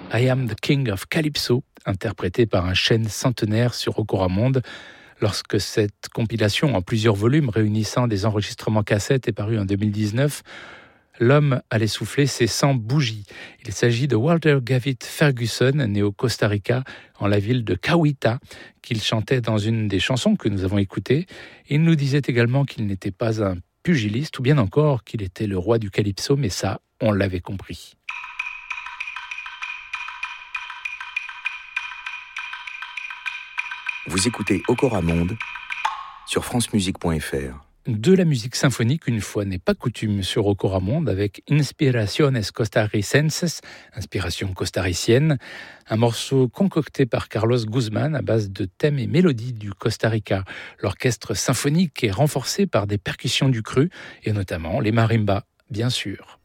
I Am the King of Calypso, interprété par un chêne centenaire sur Rocoramonde. Lorsque cette compilation en plusieurs volumes réunissant des enregistrements cassettes est parue en 2019, l'homme allait souffler ses 100 bougies. Il s'agit de Walter Gavitt Ferguson, né au Costa Rica, en la ville de Cahuita, qu'il chantait dans une des chansons que nous avons écoutées. Il nous disait également qu'il n'était pas un pugiliste, ou bien encore qu'il était le roi du calypso, mais ça, on l'avait compris. Vous écoutez Okoramonde sur francemusique.fr. De la musique symphonique, une fois n'est pas coutume sur Okoramonde, avec Inspiraciones Costarricenses, inspiration costaricienne, un morceau concocté par Carlos Guzman à base de thèmes et mélodies du Costa Rica. L'orchestre symphonique est renforcé par des percussions du cru, et notamment les marimbas, bien sûr.